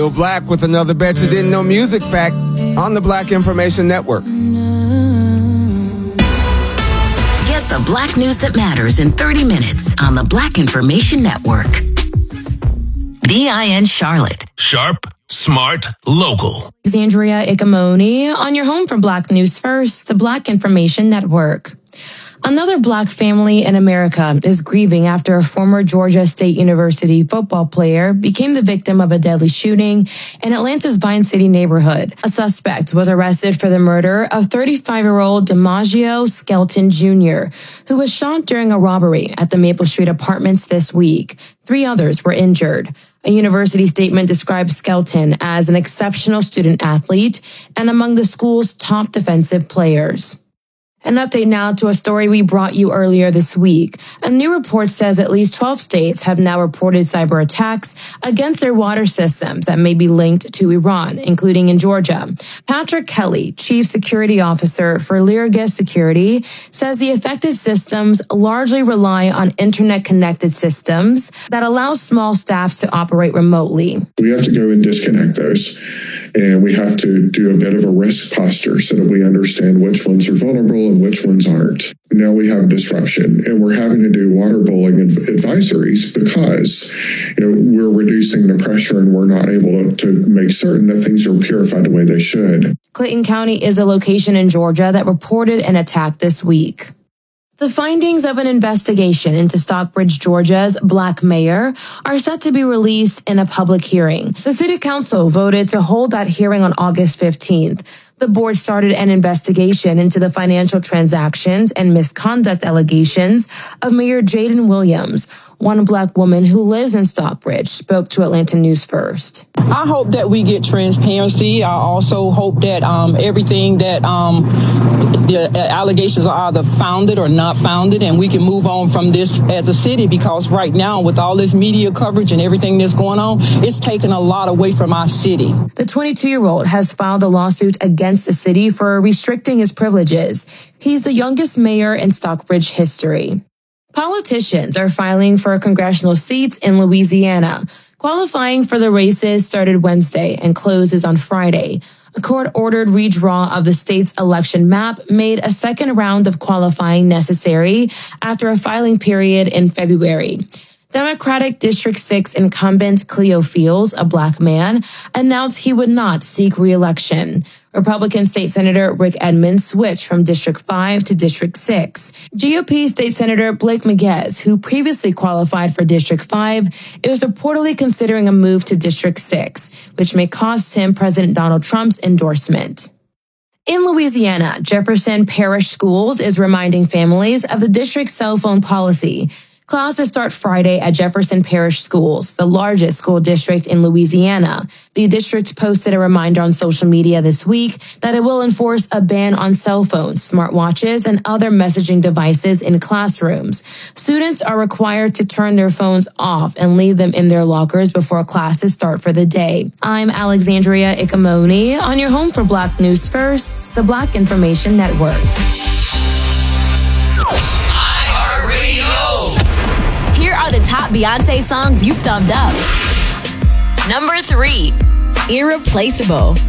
Bill Black with another Bet You Didn't Know music fact on the Black Information Network. Get the Black news that matters in 30 minutes on the Black Information Network. DIN Charlotte. Sharp, smart, local. Alexandria Ikamoni on your home for Black News First, the Black Information Network. Another Black family in America is grieving after a former Georgia State University football player became the victim of a deadly shooting in Atlanta's Vine City neighborhood. A suspect was arrested for the murder of 35-year-old DiMaggio Skelton Jr., who was shot during a robbery at the Maple Street Apartments this week. 3 others were injured. A university statement describes Skelton as an exceptional student athlete and among the school's top defensive players. An update now to a story we brought you earlier this week. A new report says at least 12 states have now reported cyber attacks against their water systems that may be linked to Iran, including in Georgia. Patrick Kelly, Chief Security Officer for Lyrigis Security, says the affected systems largely rely on internet-connected systems that allow small staffs to operate remotely. We have to go and disconnect those. And we have to do a bit of a risk posture so that we understand which ones are vulnerable and which ones aren't. Now we have disruption, and we're having to do waterboarding advisories because we're reducing the pressure and we're not able to make certain that things are purified the way they should. Clayton County is a location in Georgia that reported an attack this week. The findings of an investigation into Stockbridge, Georgia's Black mayor are set to be released in a public hearing. The city council voted to hold that hearing on August 15th. The board started an investigation into the financial transactions and misconduct allegations of Mayor Jaden Williams. One Black woman who lives in Stockbridge spoke to Atlanta News First. I hope that we get transparency. I also hope that everything that the allegations are either founded or not founded, and we can move on from this as a city, because right now with all this media coverage and everything that's going on, it's taken a lot away from our city. The 22-year-old has filed a lawsuit against the city for restricting his privileges. He's the youngest mayor in Stockbridge history. Politicians are filing for congressional seats in Louisiana. Qualifying for the races started Wednesday and closes on Friday. A court-ordered redraw of the state's election map made a second round of qualifying necessary after a filing period in February. Democratic District 6 incumbent Cleo Fields, a Black man, announced he would not seek re-election. Republican State Senator Rick Edmonds switched from District 5 to District 6. GOP State Senator Blake Miguez, who previously qualified for District 5, is reportedly considering a move to District 6, which may cost him President Donald Trump's endorsement. In Louisiana, Jefferson Parish Schools is reminding families of the district's cell phone policy. Classes start Friday at Jefferson Parish Schools, the largest school district in Louisiana. The district posted a reminder on social media this week that it will enforce a ban on cell phones, smartwatches, and other messaging devices in classrooms. Students are required to turn their phones off and leave them in their lockers before classes start for the day. I'm Alexandria Ikamoni on your home for Black News First, the Black Information Network. Here are the top Beyonce songs you've thumbed up. Number 3, Irreplaceable.